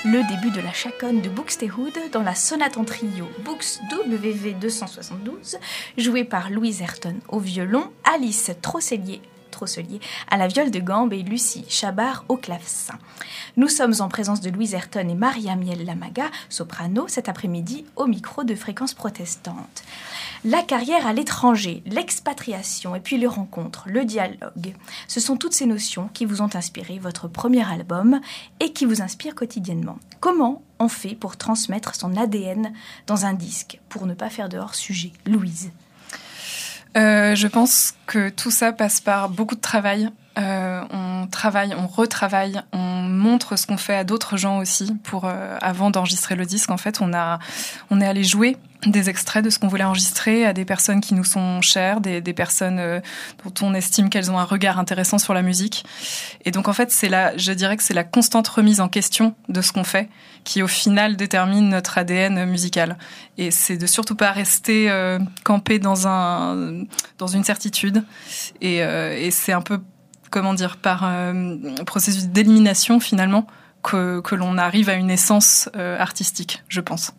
le début de la chaconne de Buxtehude dans la sonate en trio Bux WV 272, jouée par Louise Ayrton au violon, Alice Trosselier à la viole de gambe et Lucie Chabard au clavecin. Nous sommes en présence de Louise Ayrton et Maria-Miel Lamaga, soprano, cet après-midi au micro de Fréquence Protestante. La carrière à l'étranger, l'expatriation et puis les rencontres, le dialogue, ce sont toutes ces notions qui vous ont inspiré votre premier album et qui vous inspirent quotidiennement. Comment on fait pour transmettre son ADN dans un disque, pour ne pas faire de hors-sujet? Louise. Je pense que tout ça passe par beaucoup de travail. On travaille, on retravaille, on montre ce qu'on fait à d'autres gens aussi. Avant d'enregistrer le disque, en fait, on est allé jouer des extraits de ce qu'on voulait enregistrer à des personnes qui nous sont chères, des personnes dont on estime qu'elles ont un regard intéressant sur la musique. Et donc, en fait, je dirais que c'est la constante remise en question de ce qu'on fait qui, au final, détermine notre ADN musical. Et c'est de surtout pas rester campé dans une certitude. Et c'est un peu, par processus d'élimination, finalement, que l'on arrive à une essence artistique, je pense.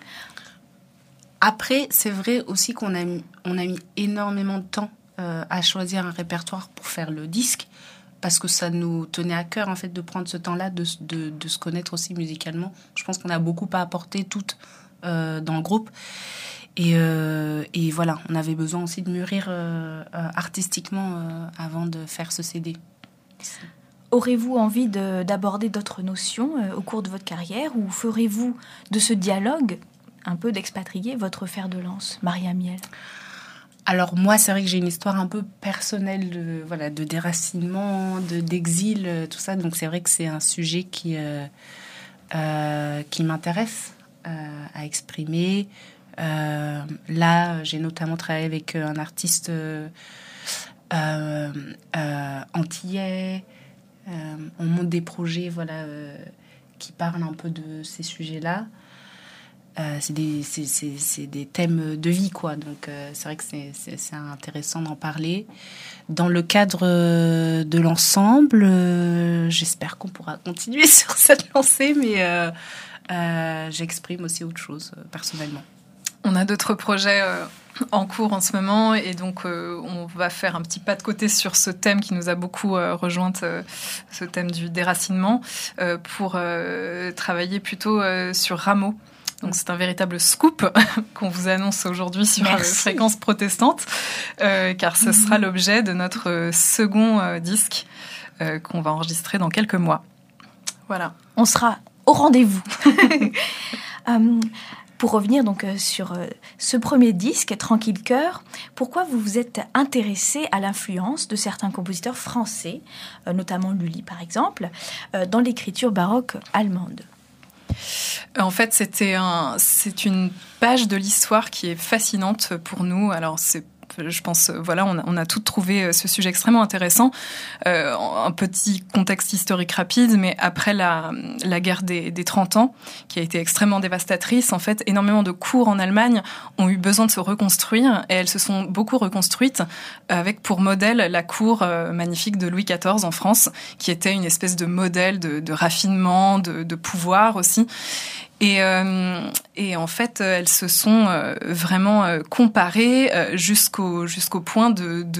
Après, c'est vrai aussi qu'on a mis énormément de temps à choisir un répertoire pour faire le disque, parce que ça nous tenait à cœur, en fait, de prendre ce temps-là, de se connaître aussi musicalement. Je pense qu'on a beaucoup à apporter toutes dans le groupe. Et voilà, on avait besoin aussi de mûrir artistiquement avant de faire ce CD. Aurez-vous envie d'aborder d'autres notions au cours de votre carrière, ou ferez-vous de ce dialogue un peu d'expatrié votre fer de lance, Maria-Miel? Alors moi, c'est vrai que j'ai une histoire un peu personnelle de déracinement, d'exil, tout ça. Donc c'est vrai que c'est un sujet qui m'intéresse à exprimer. Là, j'ai notamment travaillé avec un artiste antillais. On monte des projets qui parlent un peu de ces sujets-là. C'est des thèmes de vie, quoi. Donc, c'est vrai que c'est intéressant d'en parler. Dans le cadre de l'ensemble, j'espère qu'on pourra continuer sur cette lancée, mais j'exprime aussi autre chose, personnellement. On a d'autres projets en cours en ce moment, et donc on va faire un petit pas de côté sur ce thème qui nous a beaucoup rejointe, ce thème du déracinement, pour travailler plutôt sur Rameau. Donc c'est un véritable scoop qu'on vous annonce aujourd'hui sur Fréquence Protestante, car ce sera l'objet de notre second disque qu'on va enregistrer dans quelques mois. Voilà. On sera au rendez-vous. Pour revenir donc sur ce premier disque, Tranquille Cœur, pourquoi vous vous êtes intéressé à l'influence de certains compositeurs français, notamment Lully par exemple, dans l'écriture baroque allemande? En fait, c'est une page de l'histoire qui est fascinante pour nous. Alors, je pense, on a toutes trouvé ce sujet extrêmement intéressant. Un petit contexte historique rapide, mais après la guerre des 30 ans, qui a été extrêmement dévastatrice, en fait, énormément de cours en Allemagne ont eu besoin de se reconstruire, et elles se sont beaucoup reconstruites avec pour modèle la cour magnifique de Louis XIV en France, qui était une espèce de modèle de raffinement, de pouvoir aussi. Et en fait, elles se sont vraiment comparées jusqu'au point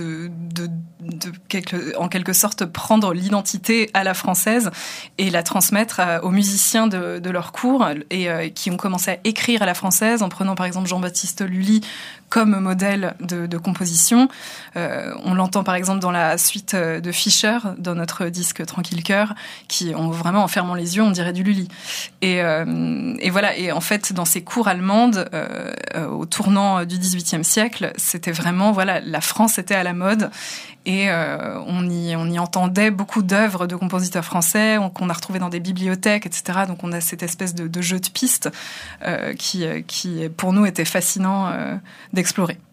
en quelque sorte prendre l'identité à la française et la transmettre aux musiciens de leur cours, et qui ont commencé à écrire à la française en prenant par exemple Jean-Baptiste Lully comme modèle de composition. On l'entend par exemple dans la suite de Fischer, dans notre disque Tranquille Cœur, qui vraiment en fermant les yeux, on dirait du Lully. Et voilà. Et en fait, dans ces cours allemandes, au tournant du XVIIIe siècle, c'était vraiment, la France était à la mode. Et on y entendait beaucoup d'œuvres de compositeurs français qu'on a retrouvées dans des bibliothèques, etc. Donc on a cette espèce de jeu de pistes qui pour nous était fascinant d'explorer.